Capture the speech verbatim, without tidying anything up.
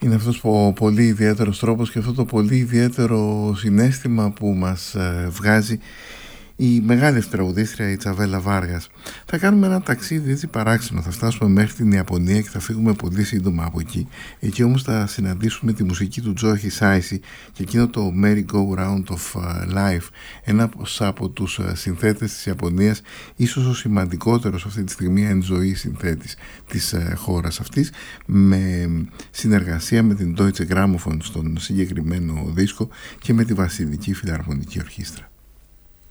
Είναι αυτός ο πολύ ιδιαίτερος τρόπος και αυτό το πολύ ιδιαίτερο συναίσθημα που μας βγάζει η μεγάλη τραγουδίστρια η Τσαβέλα Βάργας. Θα κάνουμε ένα ταξίδι έτσι παράξενο, θα φτάσουμε μέχρι την Ιαπωνία και θα φύγουμε πολύ σύντομα από εκεί. Εκεί όμως θα συναντήσουμε τη μουσική του Τζο Χισάισι και εκείνο το Merry Go Round of Life, ένα από τους συνθέτες της Ιαπωνίας, ίσως ο σημαντικότερος αυτή τη στιγμή εν ζωή συνθέτης της χώρας αυτής, με συνεργασία με την Deutsche Grammophon στον συγκεκριμένο δίσκο και με τη Βασιλική Φιλαρμονική Ορχήστρα.